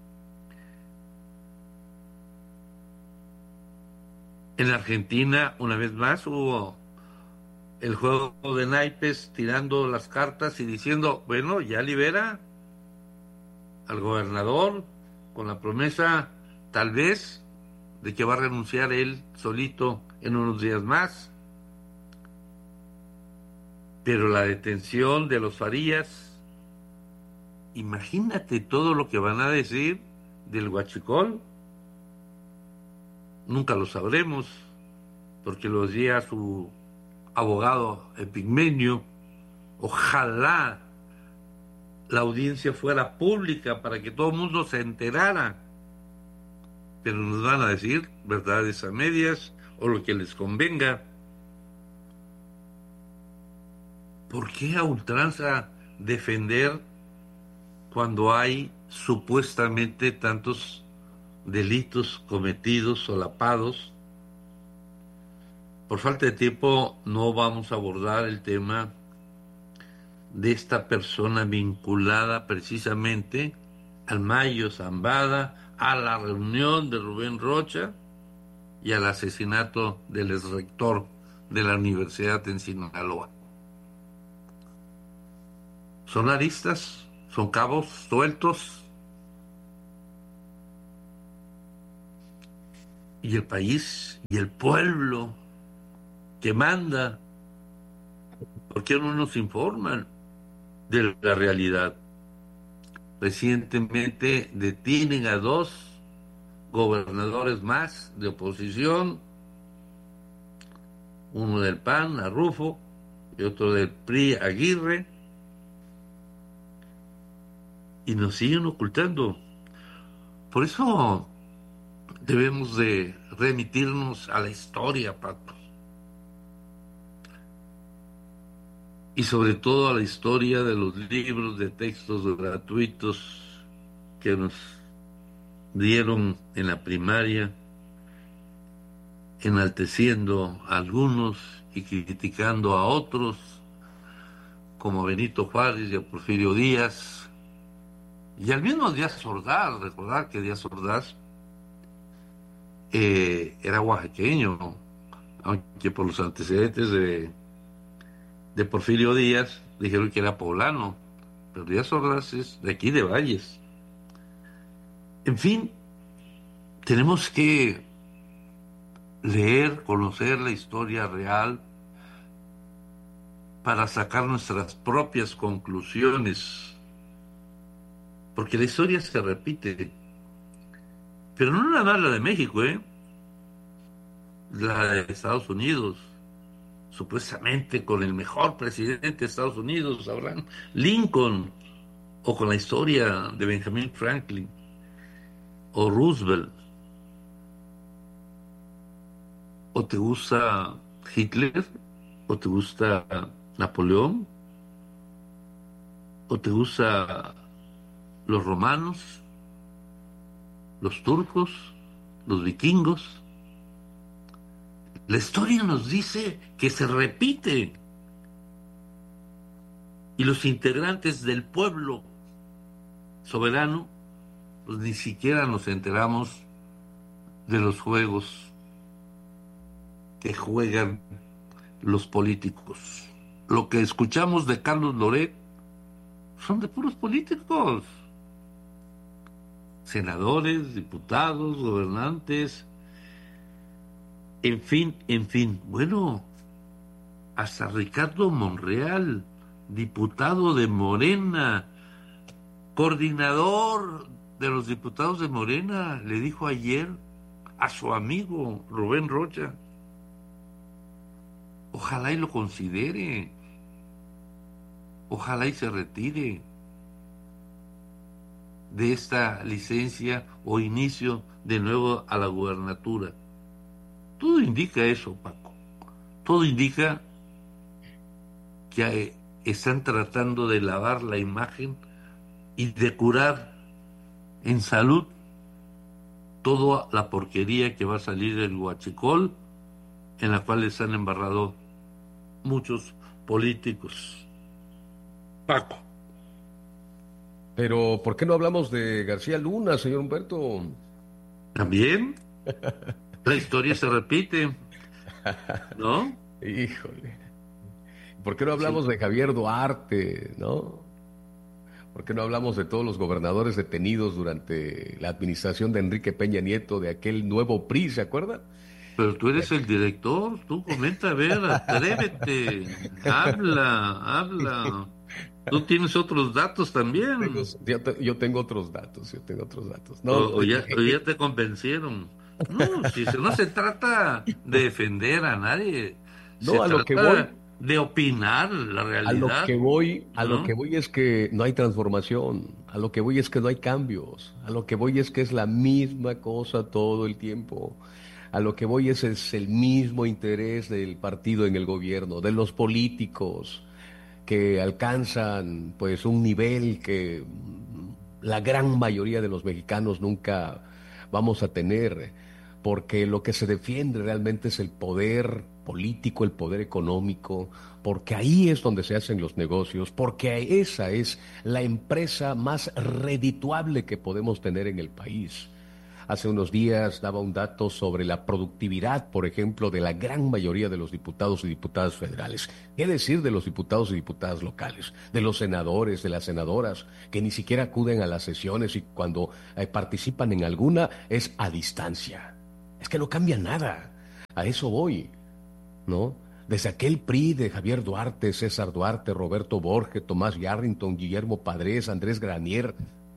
En Argentina, una vez más, hubo el juego de naipes, tirando las cartas y diciendo, bueno, ya libera al gobernador, con la promesa, tal vez, de que va a renunciar él solito en unos días más. Pero la detención de los Farías, imagínate todo lo que van a decir del huachicol. Nunca lo sabremos, porque lo decía su abogado Epigmenio. Ojalá la audiencia fuera pública para que todo el mundo se enterara, pero nos van a decir verdades a medias o lo que les convenga. ¿Por qué a ultranza defender cuando hay supuestamente tantos delitos cometidos, solapados? Por falta de tiempo no vamos a abordar el tema de esta persona vinculada precisamente al Mayo Zambada, a la reunión de Rubén Rocha y al asesinato del exrector de la universidad en Sinaloa. Son aristas son cabos sueltos. Y el país y el pueblo que manda, ¿por qué no nos informan de la realidad? Recientemente detienen a 2 gobernadores más de oposición, uno del PAN, a Rufo, y otro del PRI, Aguirre, y nos siguen ocultando. Por eso debemos de remitirnos a la historia, Paco, y sobre todo a la historia de los libros de textos gratuitos que nos dieron en la primaria, enalteciendo a algunos y criticando a otros, como a Benito Juárez y a Porfirio Díaz, y al mismo Díaz Ordaz. Recordar que Díaz Ordaz era oaxaqueño, aunque por los antecedentes de Porfirio Díaz dijeron que era poblano, pero Díaz Ordaz es de aquí, de Valles. En fin, tenemos que leer, conocer la historia real para sacar nuestras propias conclusiones, porque la historia se repite, pero no nada más la de México, la de Estados Unidos, supuestamente con el mejor presidente de Estados Unidos, Abraham Lincoln, o con la historia de Benjamin Franklin o Roosevelt. ¿O te gusta Hitler? ¿O te gusta Napoleón? ¿O te gusta los romanos, los turcos, los vikingos? La historia nos dice que se repite, y los integrantes del pueblo soberano, pues ni siquiera nos enteramos de los juegos que juegan los políticos. Lo que escuchamos de Carlos Loret son de puros políticos, senadores, diputados, gobernantes, en fin. Bueno, hasta Ricardo Monreal, diputado de Morena, coordinador de los diputados de Morena, le dijo ayer a su amigo Rubén Rocha, ojalá y lo considere, ojalá y se retire de esta licencia o inicio de nuevo a la gubernatura. Todo indica eso, Paco. Todo indica que están tratando de lavar la imagen y de curar en salud toda la porquería que va a salir del huachicol, en la cual están embarrados muchos políticos. Paco. Pero, ¿por qué no hablamos de García Luna, señor Humberto? ¿También? La historia se repite, ¿no? Híjole. ¿Por qué no hablamos de Javier Duarte, no? ¿Por qué no hablamos de todos los gobernadores detenidos durante la administración de Enrique Peña Nieto, de aquel nuevo PRI, ¿se acuerda? Pero tú eres el director, tú comenta, a ver, atrévete, habla. Tú tienes otros datos también. Yo tengo otros datos, No, o ya te convencieron. No, si no se trata de defender a nadie, no, a lo que voy, de opinar la realidad. A lo que voy es que no hay transformación, a lo que voy es que no hay cambios, a lo que voy es que es la misma cosa todo el tiempo, a lo que voy es el mismo interés del partido en el gobierno, de los políticos que alcanzan pues un nivel que la gran mayoría de los mexicanos nunca vamos a tener, porque lo que se defiende realmente es el poder político, el poder económico, porque ahí es donde se hacen los negocios, porque esa es la empresa más redituable que podemos tener en el país. hace unos días daba un dato sobre la productividad, por ejemplo, de la gran mayoría de los diputados y diputadas federales. ¿Qué decir de los diputados y diputadas locales? De los senadores, de las senadoras, que ni siquiera acuden a las sesiones y cuando participan en alguna es a distancia. Es que no cambia nada. A eso voy, ¿no? Desde aquel PRI de Javier Duarte, César Duarte, Roberto Borges, Tomás Yarrington, Guillermo Padres, Andrés Granier,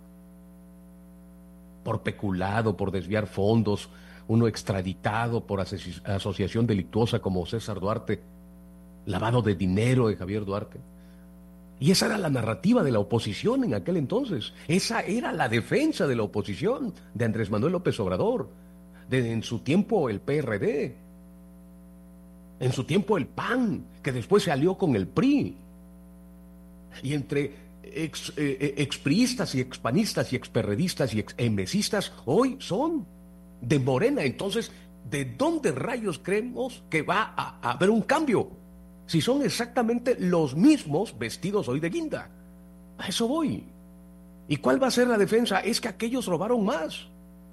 por peculado, por desviar fondos, uno extraditado por asociación delictuosa como César Duarte, lavado de dinero de Javier Duarte. Y esa era la narrativa de la oposición en aquel entonces. Esa era la defensa de la oposición de Andrés Manuel López Obrador, en su tiempo el PRD, en su tiempo el PAN, que después se alió con el PRI. Y entre expriistas y expanistas y experredistas y exemesistas hoy son de Morena. Entonces, ¿de dónde rayos creemos que va a haber un cambio? Si son exactamente los mismos vestidos hoy de guinda. A eso voy. ¿Y cuál va a ser la defensa? Es que aquellos robaron más.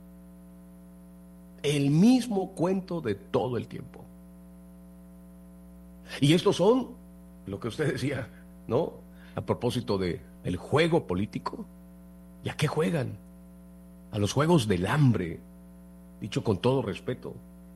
El mismo cuento de todo el tiempo. Y estos son lo que usted decía, ¿no? A propósito de el juego político. ¿Y a qué juegan? A los juegos del hambre, dicho con todo respeto.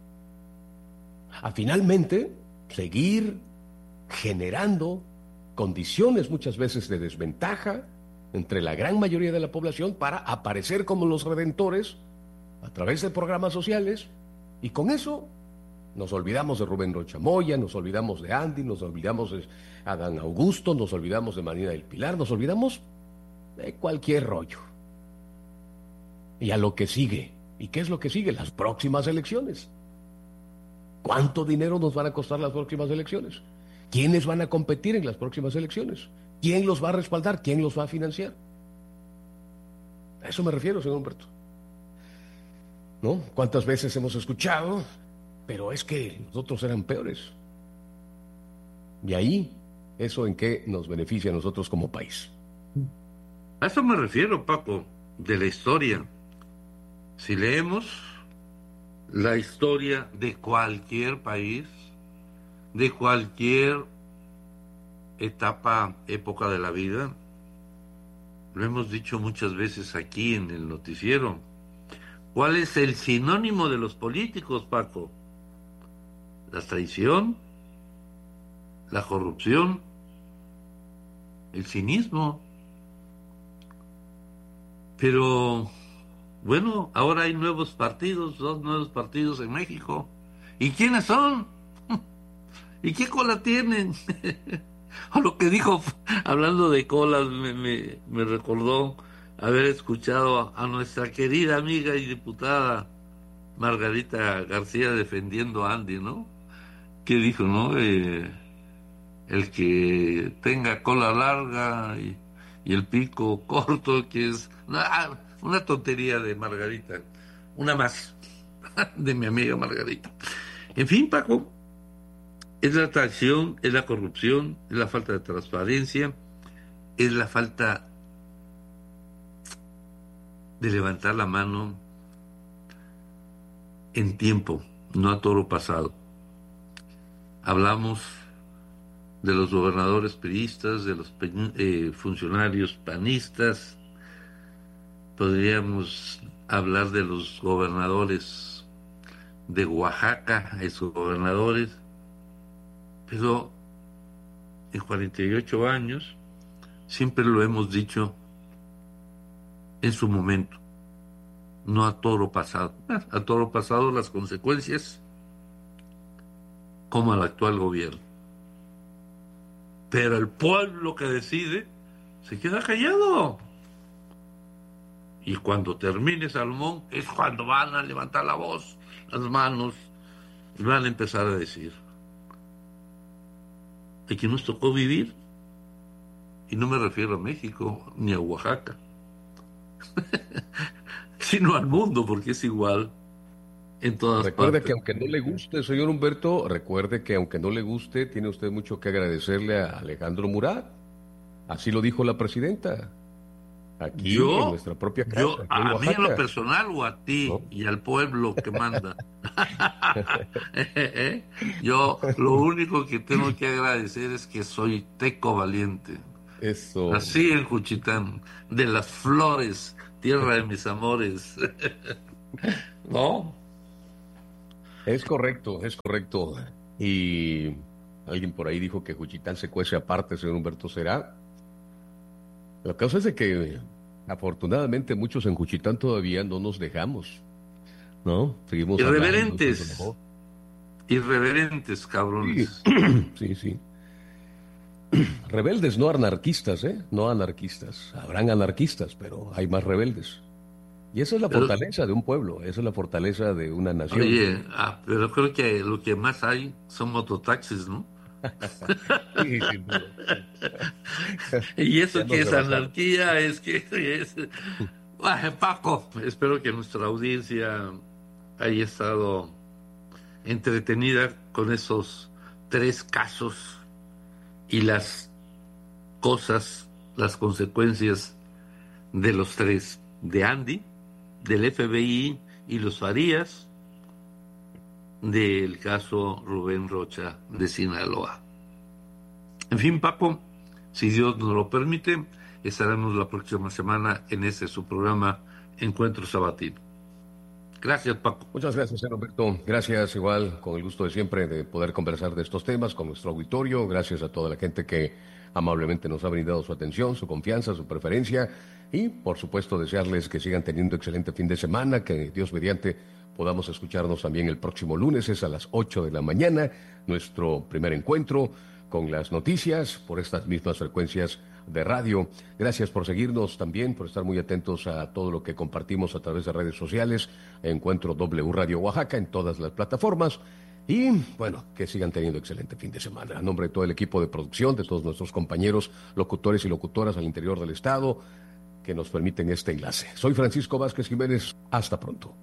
A finalmente seguir generando condiciones muchas veces de desventaja entre la gran mayoría de la población para aparecer como los redentores a través de programas sociales, y con eso nos olvidamos de Rubén Rocha Moya, nos olvidamos de Andy, nos olvidamos de Adán Augusto, nos olvidamos de Marina del Pilar, nos olvidamos de cualquier rollo. Y a lo que sigue. ¿Y qué es lo que sigue? Las próximas elecciones. ¿Cuánto dinero nos van a costar las próximas elecciones? ¿Quiénes van a competir en las próximas elecciones? ¿Quién los va a respaldar? ¿Quién los va a financiar? A eso me refiero, señor Humberto. ¿No? ¿Cuántas veces hemos escuchado? Pero es que los otros eran peores. Y ahí, ¿eso en qué nos beneficia a nosotros como país? A eso me refiero, Paco, de la historia. Si leemos la historia de cualquier país, de cualquier etapa, época de la vida, lo hemos dicho muchas veces aquí en el noticiero. ¿Cuál es el sinónimo de los políticos, Paco? La traición, la corrupción, el cinismo. Pero, bueno, ahora hay nuevos partidos, 2 nuevos partidos en México. ¿Y quiénes son? ¿Y qué cola tienen? O lo que dijo, hablando de colas, me recordó haber escuchado a nuestra querida amiga y diputada Margarita García defendiendo a Andy, ¿no? Que dijo, ¿no? El que tenga cola larga y el pico corto, que es una tontería de Margarita, una más de mi amiga Margarita. En fin, Paco, es la traición, es la corrupción, es la falta de transparencia, es la falta de levantar la mano en tiempo, no a toro pasado. Hablamos de los gobernadores priistas, de los funcionarios panistas, podríamos hablar de los gobernadores de Oaxaca, esos gobernadores, pero en 48 años, siempre lo hemos dicho, en su momento, no a toro pasado. A toro pasado las consecuencias, como al actual gobierno. Pero el pueblo que decide se queda callado. Y cuando termine Salomón es cuando van a levantar la voz, las manos, y van a empezar a decir. Aquí nos tocó vivir, y no me refiero a México ni a Oaxaca, sino al mundo, porque es igual en todas Recuerde partes. que aunque no le guste, señor Humberto, recuerde que aunque no le guste, tiene usted mucho que agradecerle a Alejandro Murat. Así lo dijo la presidenta. Aquí en nuestra propia casa. A mí en lo personal o a ti, ¿no? Y al pueblo que manda. Yo lo único que tengo que agradecer es que soy teco valiente. Eso. Así en Juchitán, de las flores, tierra de mis amores. ¿No? Es correcto. Y alguien por ahí dijo que Juchitán se cuece aparte, señor Humberto Será. La causa es de que afortunadamente muchos en Juchitán todavía no nos dejamos, ¿no? Seguimos irreverentes, cabrones. Sí. Rebeldes, no anarquistas, no anarquistas. Habrán anarquistas, pero hay más rebeldes. Y esa es la fortaleza de un pueblo, esa es la fortaleza de una nación. Oye, pero creo que lo que más hay son mototaxis, ¿no? Sí, sin duda. Y eso que es anarquía, es que es... Paco, espero que nuestra audiencia haya estado entretenida con esos 3 casos y las consecuencias de los 3, de Andy, del FBI y los Farías, del caso Rubén Rocha de Sinaloa. En fin, Paco, si Dios nos lo permite, estaremos la próxima semana en su programa Encuentro Sabatino. Gracias, Paco. Muchas gracias, señor Roberto. Gracias, igual, con el gusto de siempre de poder conversar de estos temas con nuestro auditorio. Gracias a toda la gente que amablemente nos ha brindado su atención, su confianza, su preferencia. Y, por supuesto, desearles que sigan teniendo excelente fin de semana, que Dios mediante podamos escucharnos también el próximo lunes, es a las 8 de la mañana, nuestro primer encuentro con las noticias por estas mismas frecuencias de radio. Gracias por seguirnos también, por estar muy atentos a todo lo que compartimos a través de redes sociales. Encuentro W Radio Oaxaca en todas las plataformas. Y, bueno, que sigan teniendo excelente fin de semana. A nombre de todo el equipo de producción, de todos nuestros compañeros, locutores y locutoras al interior del estado, que nos permiten este enlace. Soy Francisco Vázquez Jiménez. Hasta pronto.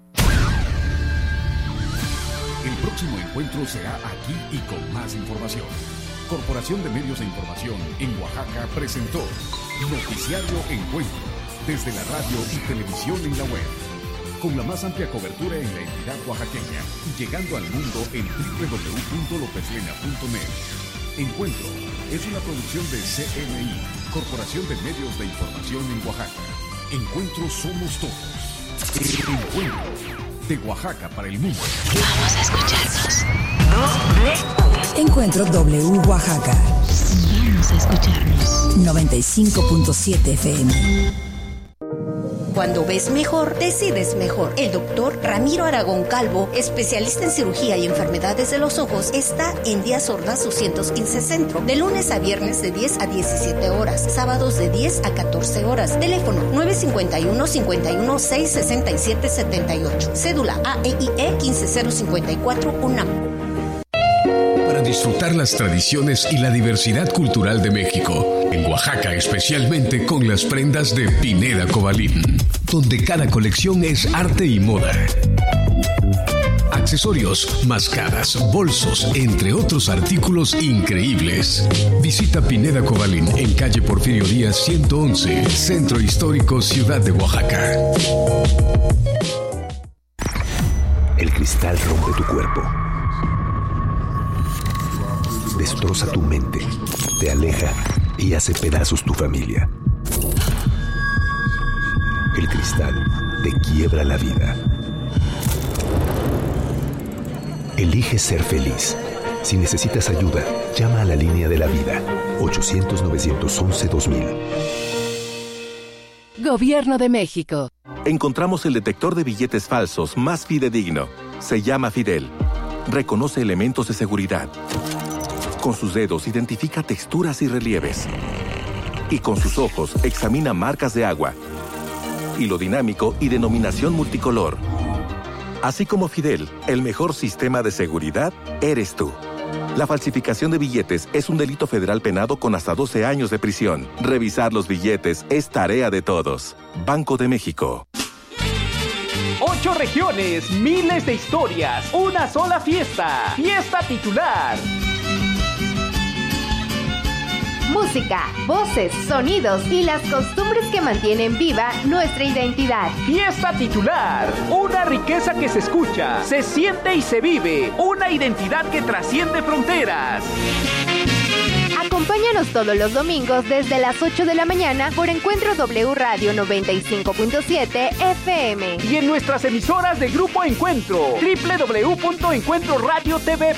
El próximo encuentro será aquí y con más información. Corporación de Medios de Información en Oaxaca presentó Noticiario Encuentro, desde la radio y televisión en la web, con la más amplia cobertura en la entidad oaxaqueña y llegando al mundo en www.lopeslena.net. Encuentro es una producción de CMI, Corporación de Medios de Información en Oaxaca. Encuentro somos todos. Encuentro de Oaxaca para el mundo. Vamos a escucharnos. Encuentro W Oaxaca. Vamos a escucharnos. 95.7 FM. Cuando ves mejor, decides mejor. El doctor Ramiro Aragón Calvo, especialista en cirugía y enfermedades de los ojos, está en Díaz Ordaz 215 Centro, de lunes a viernes de 10 a 17 horas, sábados de 10 a 14 horas. Teléfono 951-51-667-78. Cédula AEIE 15054 UNAM. Para disfrutar las tradiciones y la diversidad cultural de México, en Oaxaca especialmente con las prendas de Pineda Cobalín, donde cada colección es arte y moda. Accesorios, mascadas, bolsos, entre otros artículos increíbles. Visita Pineda Cobalín en calle Porfirio Díaz 111, Centro Histórico, Ciudad de Oaxaca. El cristal rompe tu cuerpo, destroza tu mente, te aleja y hace pedazos tu familia. El cristal te quiebra la vida. Elige ser feliz. Si necesitas ayuda, llama a la línea de la vida, 800-911-2000. Gobierno de México. Encontramos el detector de billetes falsos más fidedigno. Se llama Fidel. Reconoce elementos de seguridad. Con sus dedos identifica texturas y relieves. Y con sus ojos examina marcas de agua, hilo dinámico y denominación multicolor. Así como Fidel, el mejor sistema de seguridad eres tú. La falsificación de billetes es un delito federal penado con hasta 12 años de prisión. Revisar los billetes es tarea de todos. Banco de México. 8 regiones, miles de historias, una sola fiesta. Fiesta titular. música, voces, sonidos y las costumbres que mantienen viva nuestra identidad. Fiesta titular, una riqueza que se escucha, se siente y se vive, una identidad que trasciende fronteras. Acompáñanos todos los domingos desde las 8 de la mañana por Encuentro W Radio 95.7 FM. Y en nuestras emisoras de Grupo Encuentro, www.encuentroradiotv.com.